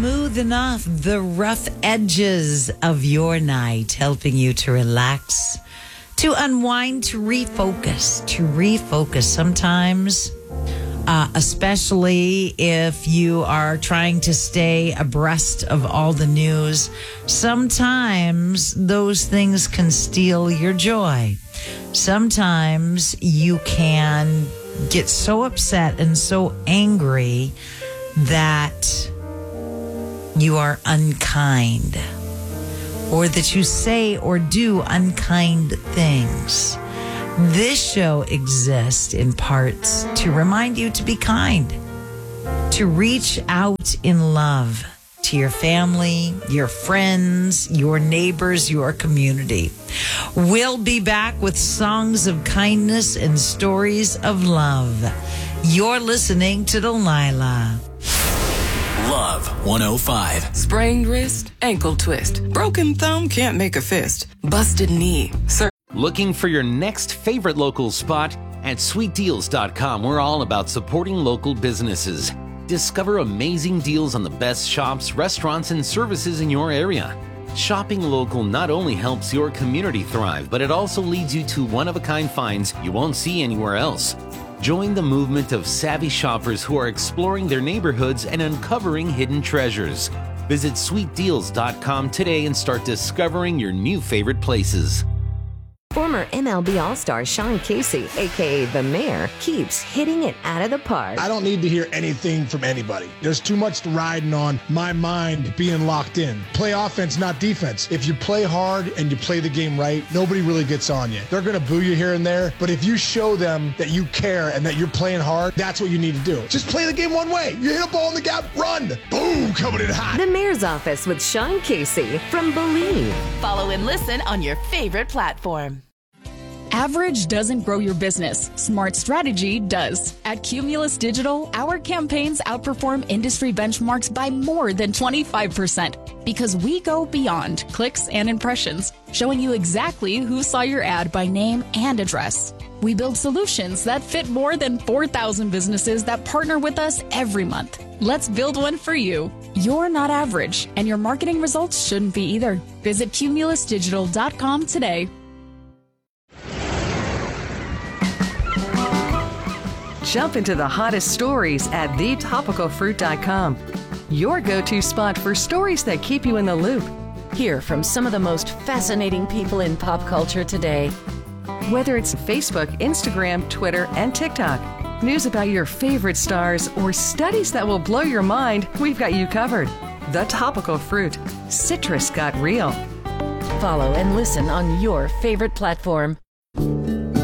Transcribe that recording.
Smooth enough, the rough edges of your night, helping you to relax, to unwind, to refocus. Sometimes, especially if you are trying to stay abreast of all the news, sometimes those things can steal your joy. Sometimes you can get so upset and so angry that you are unkind, or that you say or do unkind things. This show exists in parts to remind you to be kind, to reach out in love to your family, your friends, your neighbors, your community. We'll be back with songs of kindness and stories of love. You're listening to Delilah. Love 105. Sprained wrist, ankle twist, broken thumb, can't make a fist, busted knee. Looking for your next favorite local spot? At sweetdeals.com, we're all about supporting local businesses. Discover amazing deals on the best shops, restaurants, and services in your area. Shopping local not only helps your community thrive, but it also leads you to one-of-a-kind finds you won't see anywhere else. Join the movement of savvy shoppers who are exploring their neighborhoods and uncovering hidden treasures. Visit sweetdeals.com today and start discovering your new favorite places. Former MLB All-Star Sean Casey, a.k.a. The Mayor, keeps hitting it out of the park. I don't need to hear anything from anybody. There's too much riding on my mind being locked in. Play offense, not defense. If you play hard and you play the game right, nobody really gets on you. They're going to boo you here and there, but if you show them that you care and that you're playing hard, that's what you need to do. Just play the game one way. You hit a ball in the gap, run. Boom, coming in hot. The Mayor's Office with Sean Casey from Believe. Follow and listen on your favorite platform. Average doesn't grow your business. Smart strategy does. At Cumulus Digital, our campaigns outperform industry benchmarks by more than 25% because we go beyond clicks and impressions, showing you exactly who saw your ad by name and address. We build solutions that fit more than 4,000 businesses that partner with us every month. Let's build one for you. You're not average, and your marketing results shouldn't be either. Visit cumulusdigital.com today. Jump into the hottest stories at thetopicalfruit.com. Your go-to spot for stories that keep you in the loop. Hear from some of the most fascinating people in pop culture today. Whether it's Facebook, Instagram, Twitter, and TikTok, news about your favorite stars, or studies that will blow your mind, we've got you covered. The Topical Fruit. Citrus got real. Follow and listen on your favorite platform.